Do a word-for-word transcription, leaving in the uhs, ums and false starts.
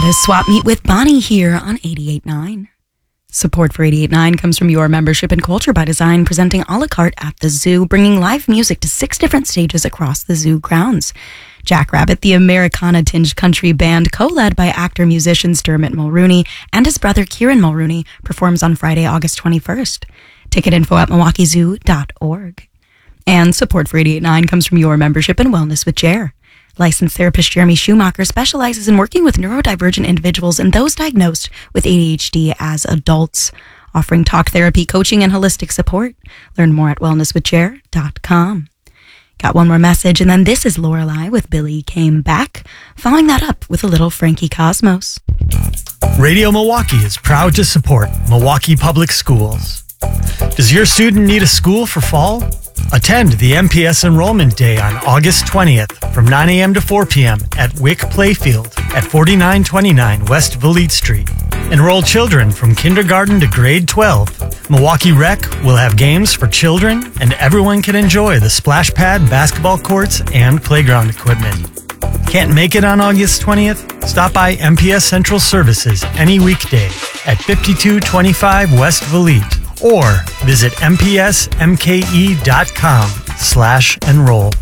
That is Swap Meet with Bonnie here on eighty-eight point nine. Support for eighty-eight point nine comes from your membership in Culture by Design, presenting a la carte at the zoo, bringing live music to six different stages across the zoo grounds. Jackrabbit, the Americana-tinged country band, co-led by actor-musicians Dermot Mulrooney and his brother Kieran Mulrooney, performs on Friday, August twenty-first. Ticket info at milwaukee zoo dot org. And support for eighty-eight point nine comes from your membership in Wellness with Jer. Licensed therapist Jeremy Schumacher specializes in working with neurodivergent individuals and those diagnosed with A D H D as adults, offering talk therapy, coaching, and holistic support. Learn more at wellness with jer dot com. Got one more message, and then this is Lorelei with Billy Came Back, following that up with a little Frankie Cosmos. Radio Milwaukee is proud to support Milwaukee Public Schools. Does your student need a school for fall? Attend the M P S Enrollment Day on August twentieth from nine a.m. to four p.m. at Wick Playfield at forty-nine twenty-nine West Valete Street. Enroll children from kindergarten to grade twelve. Milwaukee Rec will have games for children, and everyone can enjoy the splash pad, basketball courts, and playground equipment. Can't make it on August twentieth? Stop by M P S Central Services any weekday at fifty-two twenty-five West Valete or visit m p s m k e dot com slash enroll.